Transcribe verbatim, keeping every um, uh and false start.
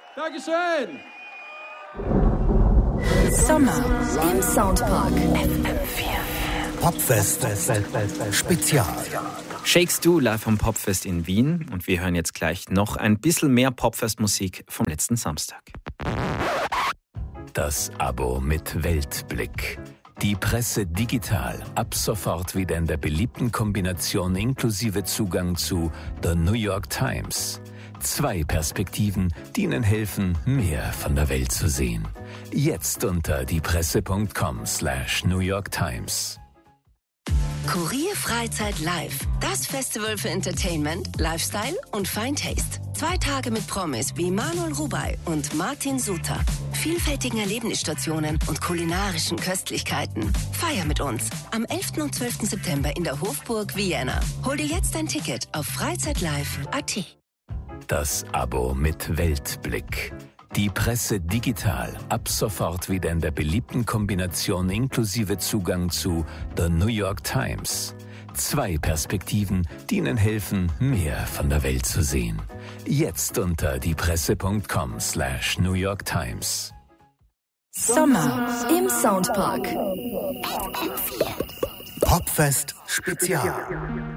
Dankeschön. Sommer im Soundpark F M vier. Popfest Spezial. Shakes Du live vom Popfest in Wien und wir hören jetzt gleich noch ein bisschen mehr Popfest-Musik vom letzten Samstag. Das Abo mit Weltblick. Die Presse digital, ab sofort wieder in der beliebten Kombination inklusive Zugang zu The New York Times. Zwei Perspektiven, die Ihnen helfen, mehr von der Welt zu sehen. Jetzt unter diepresse.com slash New York Times. Kurier Freizeit Live. Das Festival für Entertainment, Lifestyle und Fine Taste. Zwei Tage mit Promis wie Manuel Rubey und Martin Suter. Vielfältigen Erlebnisstationen und kulinarischen Köstlichkeiten. Feier mit uns am elften und zwölften September in der Hofburg Vienna. Hol dir jetzt ein Ticket auf freizeitlive punkt a t. Das Abo mit Weltblick. Die Presse digital, ab sofort wieder in der beliebten Kombination inklusive Zugang zu The New York Times. Zwei Perspektiven, die Ihnen helfen, mehr von der Welt zu sehen. Jetzt unter diepresse.com slash New York Times. Sommer im Soundpark. Popfest Spezial.